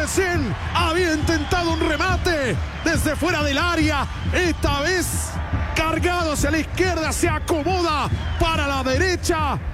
recién había intentado un remate desde fuera del área. Esta vez cargado hacia la izquierda, se acomoda para la derecha.